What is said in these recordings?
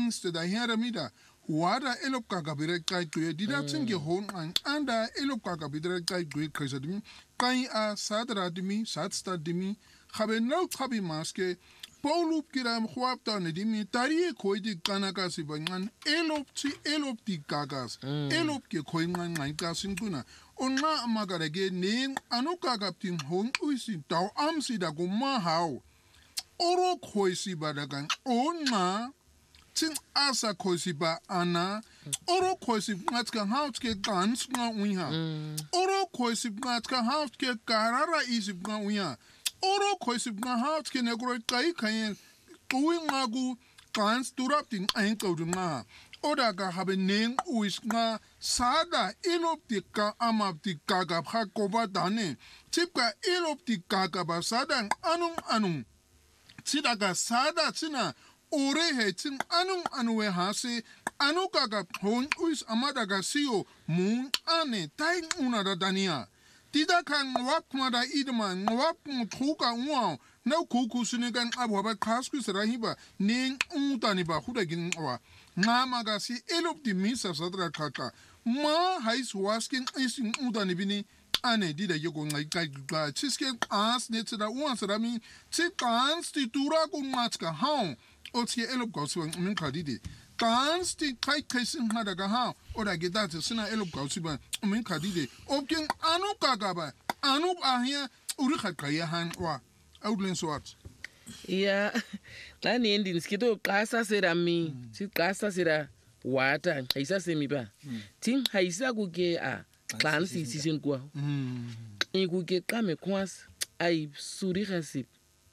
angst da heramida wada elop kakabire kai kuye dida tsinge hon anda elop kakabire kai kuye kaisadimi kai a sadradimi sadstadimi khabe no khabi maske Paulup kiram khwapta nedimi tari koidi kanaka sibangan elop di kagas elop ke koingan ngai kasinguna onna magarege ning anu kagaptin hon uisi tau amsi da gumma hau oro koisi badagan onna tin asa koisi ba ana oro koisi ngatka haut ke gans nga uiha oro koisi ngatka haut ke karara isi nga uiha oro koisi nga haut ke negro kai kai tuwi ngagu gans duraptin ein kaudu nga oda ga habe ning uis nga sada inoptika amaptika ga bhakoba dane tipka inoptika ga ba sada anung Sidaga sada tina ore he tin anue hase anuka ga hon uis amadaga sio mun ane tai una da dania tida kan wap mada idma wap mutruka uwa na kuku sunigan abu ba kasku serahiba ning utani ba hudagin wa na magasi elop di misa sadra kaka ma hais wasking isin utani bini ane dida yego ngai kai chiske as netsa uan sarami chikans ti tura ku matska ha otsie elop goswan min kadide kans ti kai kaisin hadaga ha ora gedata sina elop goswan min kadide opkin anu kagaba anu ahia uri khakaya han wa outlen swat ya lani endin skito qasa serami si qasa sera wata haisa semiba tin haisa ku ke a Clancy season kwa. Ikuke kame kwas ai suri hasip.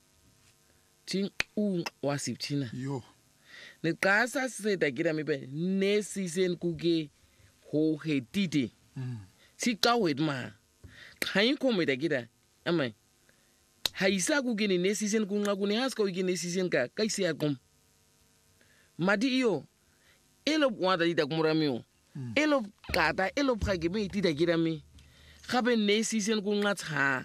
Tin wasip tina. Yo. Ne kasa se da gira mi be ne season kuke ho he dide. Si ka wed ma. Kain ko me da gira. Amai. Haisa kuke ne season ku ngaku ne haska kuke ne season ka kai se akom. Madi iyo. Elo wada ida kumramio. Elop kata elop khageme itida girami khabe ne season ku ngat ha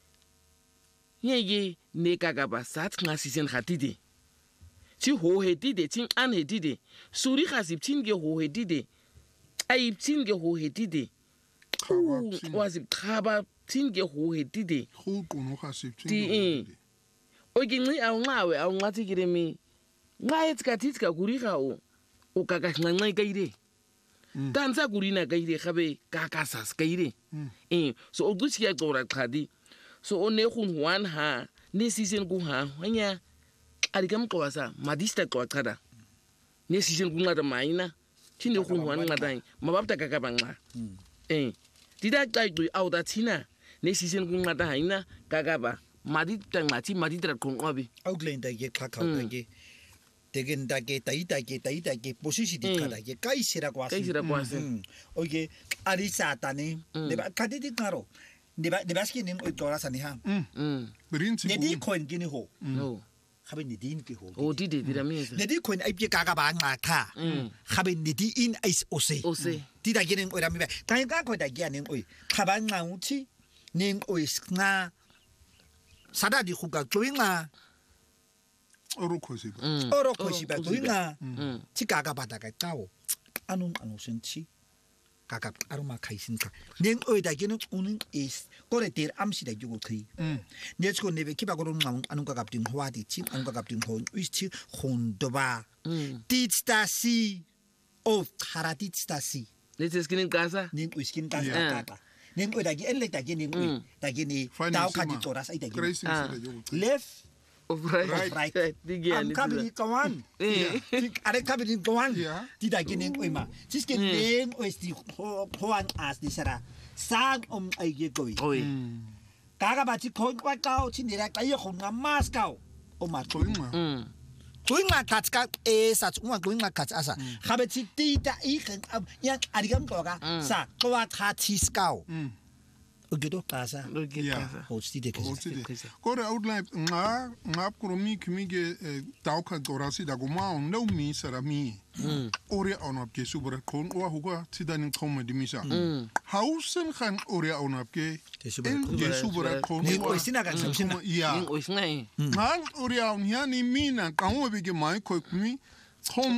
yeye ne kagaba sat nga season khatide ti ho hedide tin an hedide suri khasip tin ge ho hedide ai tin ge ho hedide wasip khaba tin ge ho hedide khu kuno khasip tin oginci awngawe awngati giremi ngaet katitka kuriga o kaka ngangai kaire Danza gurina gaire khabe kakasas gaire so ogusi ya gora khadi so one khun wan ha ne season ku ha hanya arigam kwasa madista kwa khada ne season ku ngada maina tinde khun wan ngada mabapta kakabanga dida kai au da tina ne season ku ngada haina kakaba madita ngati maditra kun obi outline da ye khakha da ye tegen da ke tai posisi di kada ke kai sira kwase oke arisa tani deba kaditi karo deba skini o tora sani ha berinti ne di coin gini ho khabe ni din ki ho o di ramisa ne di coin ai pie kaga ba nga kha khabe ni di in is ose di da gini o rami ba kai ka ko da gya ning oi khaba nga uti ning oi nga sada di khuga tloinga oro kosi ba tuinga chikaga badaga tawo anu senti kaka aruma kaisin ka nen oida genu unin is koreter amsi da jugo kri netsko neve kiba goro ngam anu ka kaptin hwadi chin anu ka kaptin hon uichi hondoba titstasi of harati tstasi let's skin casa nen uiskin casa kaka nen oida gi elle da geni da geni tao ka ditoras ai da geni left right. I'm coming kawan. Are coming kawan. Tidak gini oima. Siske neng oisti hoan as di sara. Sang ai goi. Kaga baci kon kwa kau cindera kayo kon ngamas kau. Omar koinga. Koinga katska sat uma koinga kats asa. Kabe ci tidak ikan yang arigam toga sa kawat hatis kau. Ogedo casa. Hosti de casa. Kore outline nga kromi kimige tauka gorasi da goma on no mi sarami. Ore onop ke subra kon wa huga tidani komedi misa. Hausen kan ore onop ke subra kon. Ni oisina kan samsina. Ya. Ni oisina. Ngan ore on yani mina kan wo bige mai ko kumi